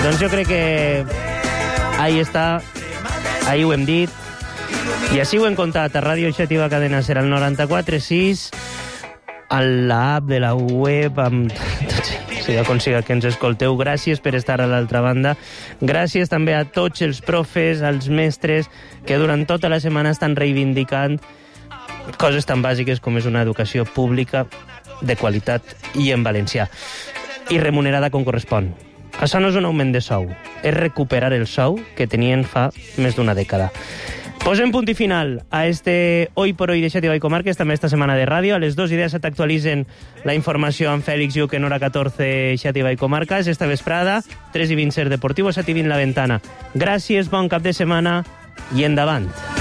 Doncs jo crec que ahí està, ahí ho hem dit, i així ho hem contat a Ràdio Xàtiva Cadena Ser, al 94.6, a l'app de la web, amb siga com siga que ens escolteu. Gràcies per estar a l'altra banda. Gràcies també a tots els profes, als mestres, que durant tota la setmana estan reivindicant coses tan bàsiques com és una educació pública de qualitat i en valencià, i remunerada com correspon. Això no és un augment de sou, és recuperar el sou que tenien fa més d'una dècada. Posem punt i final a este Hoy por Hoy de Xàtiva i Comarques, també esta setmana de ràdio. A les 2:10 t'actualitzen la informació amb Fèlix Lluc en hora 14, Xàtiva i Comarques. Esta vesprada, 3:20 Ser Deportivo, 7:20 La Ventana. Gràcies, bon cap de setmana i endavant.